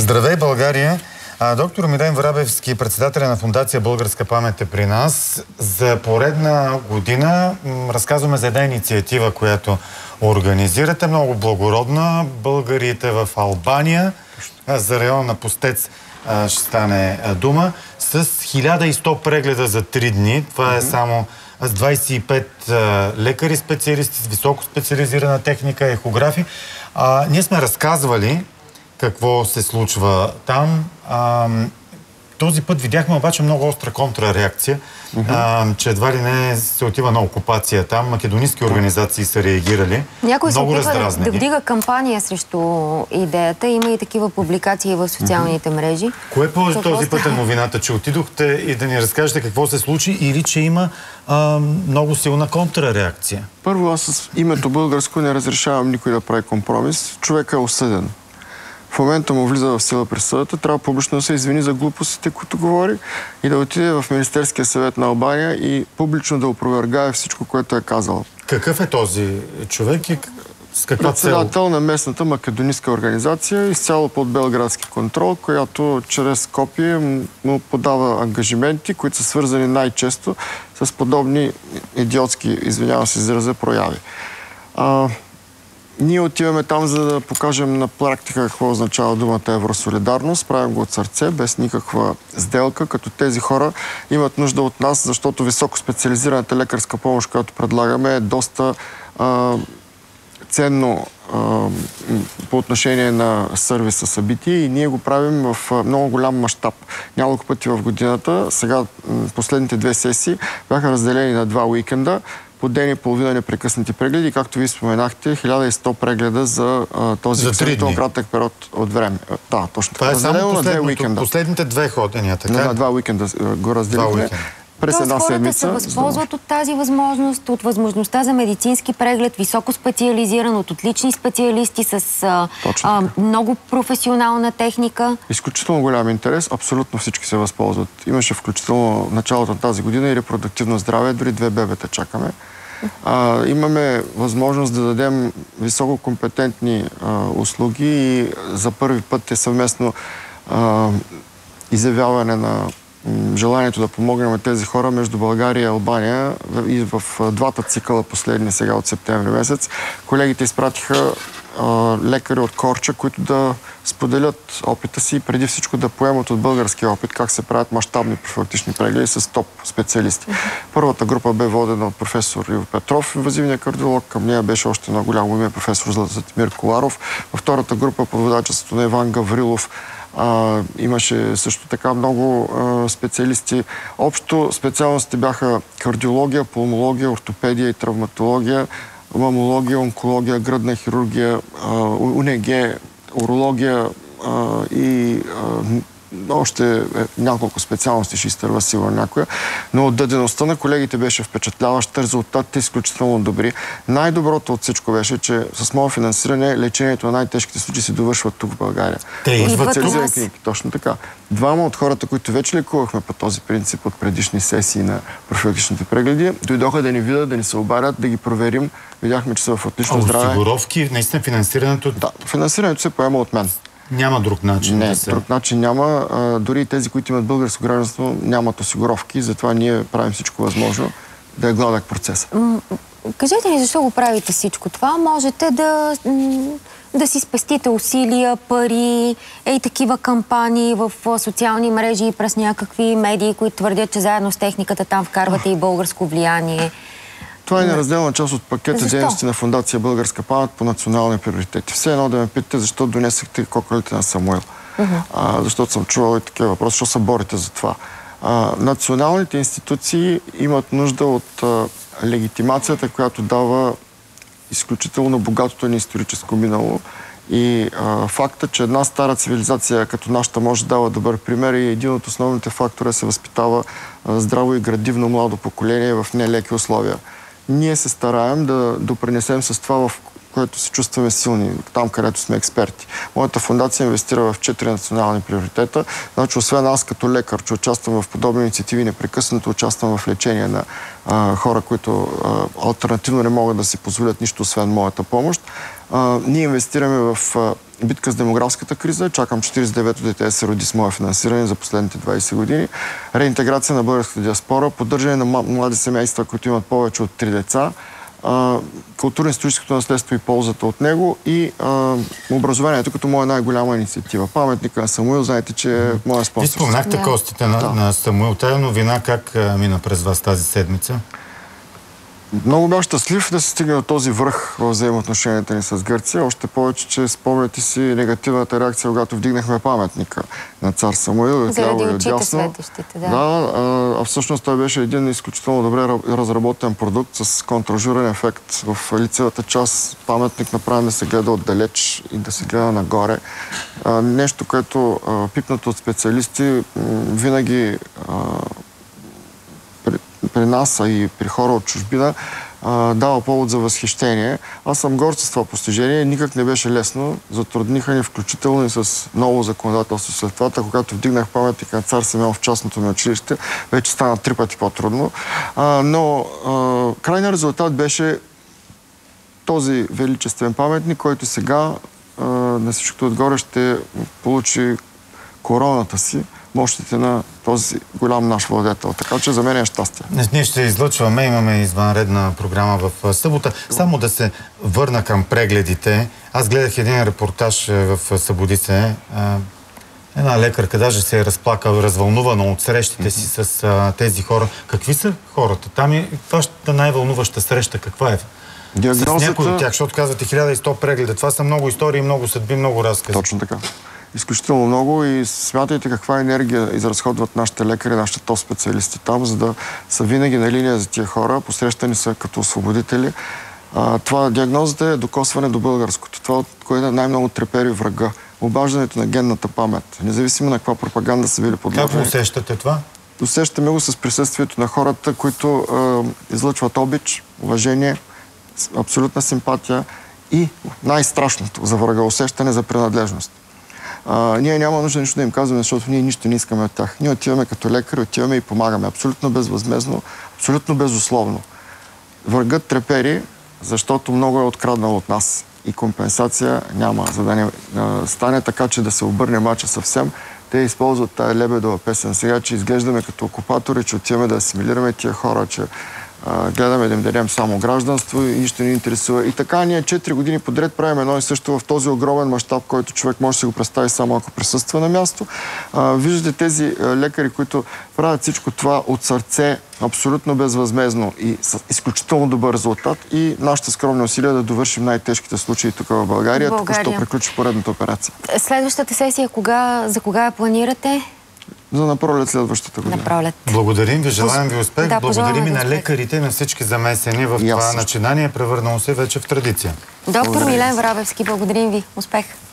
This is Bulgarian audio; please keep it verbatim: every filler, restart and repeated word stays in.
Здравей, България! А, доктор Милен Врабевски, председателя на Фондация Българска памет, е при нас. За поредна година разказваме за една инициатива, която организирате, много благородна. Българите в Албания, за района на Пустец ще стане дума, с хиляда и сто прегледа за три дни. Това е само с двадесет и пет лекари, специалисти с високо специализирана техника, ехографи. А, ние сме разказвали какво се случва там. А, този път видяхме обаче много остра контрареакция, uh-huh. а, че едва ли не се отива на окупация там. Македонийски организации са реагирали. Някой се опитва да, да вдига кампания срещу идеята. Има и такива публикации в социалните uh-huh. мрежи. Кое по този път е новината? Че отидохте и да ни разкажете какво се случи или че има а, много силна контрареакция? Първо, аз с името българско не разрешавам никой да прави компромис. Човек е осъден. В момента му влиза в сила присъдата, трябва публично да се извини за глупостите, които говори, и да отиде в Министерския съвет на Албания и публично да опровергае всичко, което е казал. Какъв е този човек и с каква цел? Председател на местната македонистка организация, изцяло под белградски контрол, която чрез Скопие му подава ангажименти, които са свързани най-често с подобни идиотски, извинявам се, израза, прояви. А, Ние отиваме там, за да покажем на практика какво означава думата евросолидарност. Правим го от сърце, без никаква сделка, като тези хора имат нужда от нас, защото високо специализираната лекарска помощ, която предлагаме, е доста а, ценно а, по отношение на сервиса събитие и ние го правим в много голям мащаб. Няколко пъти в годината. Сега последните две сесии бяха разделени на два уикенда. По ден и половина непрекъснати прегледи, както ви споменахте, хиляда и сто прегледа за а, този сравнително кратък период от време. Да, точно така. Това е само последните две ходения, така? На два уикенда го разделихме. През една седмица. Хората се възползват от тази възможност, от възможността за медицински преглед, високо специализиран, от отлични специалисти с а, а, много професионална техника. Изключително голям интерес. Абсолютно всички се възползват. Имаше включително в началото на тази година и репродуктивно здраве. Дори две бебета чакаме. А, имаме възможност да дадем висококомпетентни а, услуги и за първи път е съвместно а, изявяване на желанието да помогнем на тези хора между България и Албания и в двата цикъла последни сега от септември месец. Колегите изпратиха а, лекари от Корча, които да споделят опита си и преди всичко да поемат от българския опит как се правят мащабни профилактични прегледи с топ специалисти. Първата група бе водена от професор Иво Петров, инвазивния кардиолог. Към нея беше още едно голямо име, професор Златимир Коларов. Във втората група под водачеството на Иван Гаврилов. А, имаше също така много а, специалисти. Общо специалностите бяха кардиология, пулмология, ортопедия и травматология, мамология, онкология, гръдна хирургия, УНГ, урология а, и а, още няколко специалности, ще изтърва сигурно някоя. Но отдадеността на колегите беше впечатляваща, резултатите изключително добри. Най-доброто от всичко беше, че с моето финансиране лечението на най-тежките случаи се довършва тук в България. Те идват в клиники. Точно така. Двама от хората, които вече лекувахме по този принцип от предишни сесии на профилактичните прегледи, дойдоха да ни видят, да ни се обадят, да ги проверим. Видяхме, че са в отлично здраве. Осигуровки, наистина финансирането? Да, финансирането се поема от мен. Няма друг начин? Не, да се... друг начин няма. А, дори и тези, които имат българско гражданство, нямат осигуровки. Затова ние правим всичко възможно да е гладък процес. Кажете ни, защо го правите всичко това? Можете да, да си спестите усилия, пари, ей такива кампании в социални мрежи и през някакви медии, които твърдят, че заедно с техниката там вкарвате и българско влияние. Това е неразделна част от пакета дейности на Фондация Българска памет по национални приоритети. Все едно да ме питате защо донесахте кокалите на Самуил. Uh-huh. а, защото съм чувал и такива въпроси, защо се борите за това. А, националните институции имат нужда от а, легитимацията, която дава изключително богатото ни историческо минало. И а, факта, че една стара цивилизация като нашата може да дава добър пример и един от основните фактори се възпитава а, здраво и градивно младо поколение в нелеки условия. Ние се стараем да допринесем с това, в което се чувстваме силни, там където сме експерти. Моята фондация инвестира в четири национални приоритета. Значи, освен аз като лекар, че участвам в подобни инициативи, непрекъснато участвам в лечение на а, хора, които а, алтернативно не могат да си позволят нищо, освен моята помощ. А, ние инвестираме в а, битка с демографската криза. Чакам четиридесет и девето дете да се роди с мое финансиране за последните двадесет години. Реинтеграция на българската диаспора, поддържане на млади семейства, които имат повече от три деца, културно-историческото наследство и ползата от него и а, образованието като моя най-голяма инициатива. Паметника на Самуил, знаете, че е моя спонсор. Ви спомнахте yeah. костите на, да. на Самуил. Тая новина как а, мина през вас тази седмица? Много бях щастлив да се стигне до този връх в взаимоотношенията ни с Гърция. Още повече, че спомняте си негативната реакция, когато вдигнахме паметника на цар Самуил. Заради очите следващите, да. Да, а, а всъщност той беше един изключително добре разработен продукт с контражурен ефект. В лицевата част паметник направен да се гледа отдалеч и да се гледа нагоре. А, нещо, което а, пипнато от специалисти винаги а, при нас, а и при хора от чужбина, дава повод за възхищение. Аз съм горд с това постижение. Никак не беше лесно. Затрудниха ни включително и с ново законодателство след това. Когато вдигнах паметника на цар Симеон в частното ми училище, вече стана три пъти по-трудно. Но крайният резултат беше този величествен паметник, който сега на всичкото отгоре ще получи короната си, мощите на този голям наш владетел. Така че за мен е щастие. Ние ще излъчваме, имаме извънредна програма в събота. Само да се върна към прегледите. Аз гледах един репортаж в Събудице. Една лекарка даже се е разплакала, развълнувана от срещите си с а, тези хора. Какви са хората? Там е вашата най-вълнуваща среща. Каква е? Диагнозата... С някой от тях, защото казвате хиляда и сто прегледа. Това са много истории, много съдби, много разкази. Точно така. Изключително много и смятайте каква енергия изразходват нашите лекари, нашите топ специалисти там, за да са винаги на линия за тия хора, посрещани са като освободители. А, това диагнозата е докосване до българското. Това, което най-много трепери врага. Обаждането на генната памет. Независимо на каква пропаганда са били подложени. Как усещате това? Усещаме го с присъствието на хората, които е, излъчват обич, уважение, абсолютна симпатия и най-страшното за врага усещане за принадлежност. А, ние няма нужда нищо да им казваме, защото ние нищо не искаме от тях. Ние отиваме като лекари, отиваме и помагаме. Абсолютно безвъзмездно, абсолютно безусловно. Врагът трепери, защото много е откраднал от нас. И компенсация няма. За да не а, стане така, че да се обърне мача съвсем, те използват тая лебедова песен сега, че изглеждаме като окупатори, че отиваме да асимилираме тия хора, че а, гледаме да им дадем само гражданство и нищо не интересува. И така ние четири години подред правим едно и също в този огромен мащаб, който човек може да си го представи само ако присъства на място. А, виждате тези а, лекари, които правят всичко това от сърце, абсолютно безвъзмезно и с изключително добър резултат и нашите скромни усилия да довършим най-тежките случаи тук в България. България. Току-що приключи поредната операция. Следващата сесия кога, за кога я планирате? За напролет следващата година. Напролет. Благодарим ви, желаем ви успех. Да, благодарим и на успех. лекарите и на всички замесени в това начинание, превърнало се вече в традиция. Доктор Милен Врабевски, благодарим ви. Успех!